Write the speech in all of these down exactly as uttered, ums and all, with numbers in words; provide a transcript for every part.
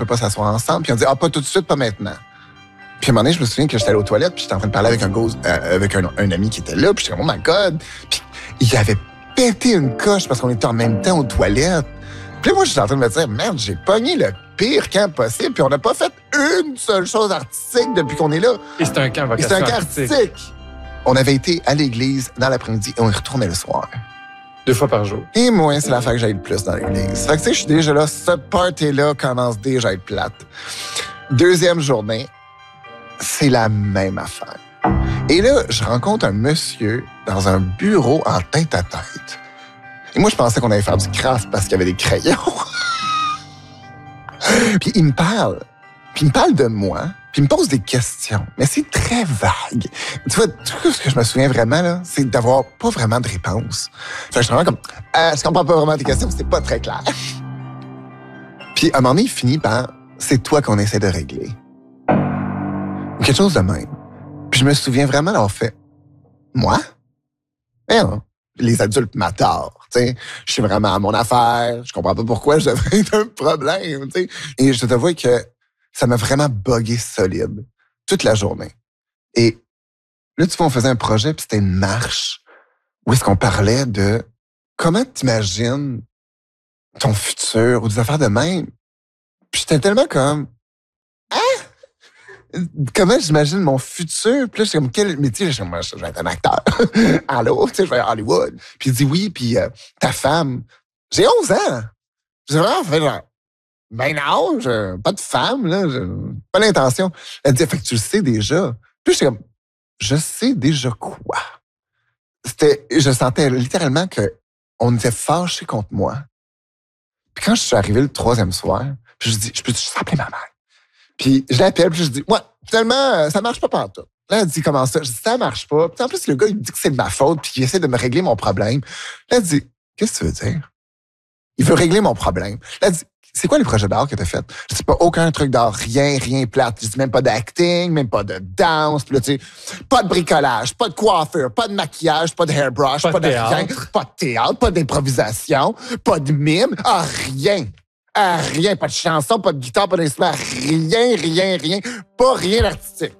pas s'asseoir ensemble. Puis on dit, ah, pas tout de suite, pas maintenant. Puis à un moment donné, je me souviens que j'étais allé aux toilettes, puis j'étais en train de parler avec un, gars, euh, avec un, un ami qui était là, puis j'étais, oh my God. Puis il avait pété une coche parce qu'on était en même temps aux toilettes. Puis là, moi, j'étais en train de me dire, merde, j'ai pogné le pire camp possible, puis on n'a pas fait une seule chose artistique depuis qu'on est là. Et c'est un camp vocation C'est un camp artistique. artistique. On avait été à l'église dans l'après-midi et on y retournait le soir. Deux fois par jour. Et moi, c'est l'affaire que j'aille le plus dans l'église. Fait que tu sais, je suis déjà là, ce party-là commence déjà à être plate. Deuxième journée, c'est la même affaire. Et là, je rencontre un monsieur dans un bureau en tête à tête. Et moi, je pensais qu'on allait faire du craft parce qu'il y avait des crayons. Puis il me parle. Puis il me parle de moi. Puis il me pose des questions. Mais c'est très vague. Tu vois, tout ce que je me souviens vraiment, là, c'est d'avoir pas vraiment de réponse. Fait que je suis vraiment comme, euh, je comprends pas vraiment tes questions, c'est pas très clair. Puis à un moment donné, il finit par, c'est toi qu'on essaie de régler. Ou quelque chose de même. Puis je me souviens vraiment d'avoir fait, moi? Eh non. Les adultes m'adorent, tu sais. Je suis vraiment à mon affaire. Je comprends pas pourquoi je devrais être un problème, tu sais. Et je te t'avoue que ça m'a vraiment buggé solide toute la journée. Et là, tu vois, on faisait un projet, puis c'était une marche où est-ce qu'on parlait de comment t'imagines ton futur ou des affaires de même. Puis j'étais tellement comme, hein? Comment j'imagine mon futur? Puis là, j'étais comme, quel métier? Je moi, je vais être un acteur. Allô? Tu sais, je vais à Hollywood. Puis il dit oui, puis euh, ta femme. J'ai onze ans. J'ai vraiment fait genre, ben non, je, pas de femme, là. Je, pas l'intention. Elle dit, fait que tu le sais déjà. Puis j'étais comme, je sais déjà quoi? C'était, je sentais littéralement que on était fâchés contre moi. Puis quand je suis arrivé le troisième soir, puis je dis, je peux juste appeler ma mère? Puis je l'appelle, puis je dis, ouais, finalement, ça marche pas partout. Là, elle dit, comment ça? Je dis, ça marche pas. Puis en plus, le gars, il me dit que c'est de ma faute, puis qu'il essaie de me régler mon problème. Là, elle dit, qu'est-ce que tu veux dire? Il veut régler mon problème. Là, elle dit, c'est quoi les projets d'art que t'as fait? Je dis pas aucun truc d'art, rien, rien plate. Je dis même pas d'acting, même pas de danse. Puis là, tu sais, pas de bricolage, pas de coiffure, pas de maquillage, pas de hairbrush, Pas pas, de de théâtre. rien, pas de théâtre, pas d'improvisation, pas de mime, ah, rien. Ah, rien, pas de chanson, pas de guitare, pas d'instrument, rien, rien, rien, pas rien d'artistique.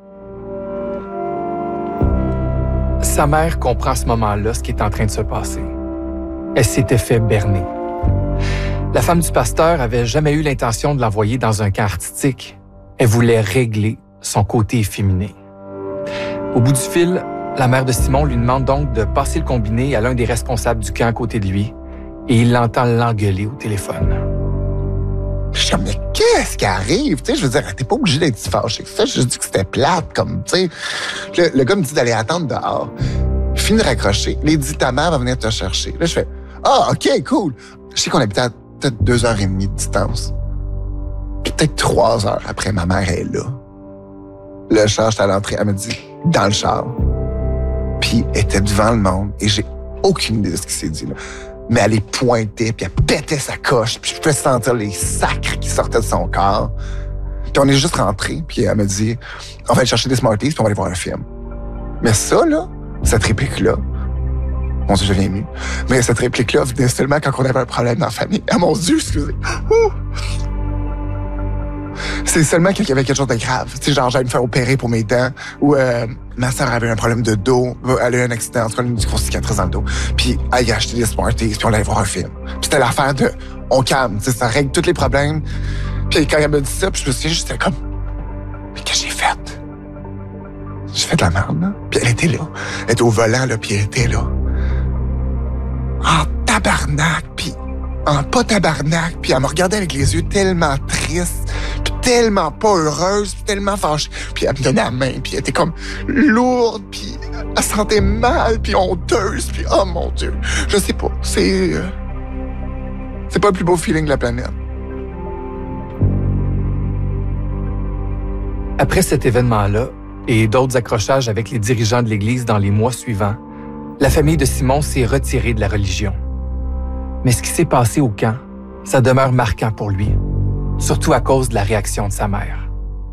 Sa mère comprend à ce moment-là ce qui est en train de se passer. Elle s'était fait berner. La femme du pasteur avait jamais eu l'intention de l'envoyer dans un camp artistique. Elle voulait régler son côté efféminé. Au bout du fil, la mère de Simon lui demande donc de passer le combiné à l'un des responsables du camp à côté de lui et il l'entend l'engueuler au téléphone. Je suis comme, mais qu'est-ce qui arrive? Tu sais, je veux dire, t'es pas obligé d'être fâché. Ça, je dis que c'était plate, comme, tu sais. Le, le gars me dit d'aller attendre dehors. Je finis de raccrocher. Il dit, ta mère va venir te chercher. Là, je fais, ah, OK, cool. Je sais qu'on habitait à peut-être deux heures et demie de distance. Puis peut-être trois heures après, ma mère est là. Le char, j'étais à l'entrée. Elle me dit, dans le char. Puis elle était devant le monde et j'ai aucune idée de ce qui s'est dit, là. Mais elle est pointée, puis elle pétait sa coche, puis je pouvais sentir les sacres qui sortaient de son corps. Puis on est juste rentrés, puis elle me dit, on va aller chercher des Smarties, puis on va aller voir un film. Mais ça, là, cette réplique-là, mon Dieu, je viens ému, mais cette réplique-là venait seulement quand on avait un problème dans la famille. Ah, mon Dieu, excusez. Ouh. C'est seulement qu'il y avait quelque chose de grave. Tu sais, genre, j'allais me faire opérer pour mes dents, ou euh, ma sœur avait un problème de dos, elle a eu un accident, en tout cas, une grosse cicatrice dans le dos. Puis elle a acheté des Smarties, puis on allait voir un film. Puis c'était l'affaire de, on calme, tu sais, ça règle tous les problèmes. Puis quand elle m'a dit ça, puis je me suis dit, j'étais comme, mais qu'est-ce que j'ai fait? J'ai fait de la merde, là. Puis elle était là. Elle était au volant, là, puis elle était là. En tabarnak, puis en pas tabarnak, puis elle me regardait avec les yeux tellement tristes, puis tellement pas heureuse, puis tellement fâchée. Puis elle me donnait la main, puis elle était comme lourde, puis elle se sentait mal, puis honteuse, puis oh mon Dieu, je sais pas, c'est... Euh, c'est pas le plus beau feeling de la planète. Après cet événement-là et d'autres accrochages avec les dirigeants de l'Église dans les mois suivants, la famille de Simon s'est retirée de la religion. Mais ce qui s'est passé au camp, ça demeure marquant pour lui, surtout à cause de la réaction de sa mère.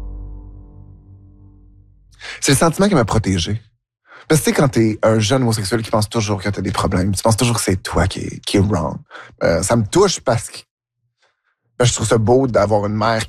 C'est le sentiment qui m'a protégé. Parce que tu sais, quand t'es un jeune homosexuel qui pense toujours que t'as des problèmes, tu penses toujours que c'est toi qui est, qui est wrong. Euh, ça me touche parce que ben, je trouve ça beau d'avoir une mère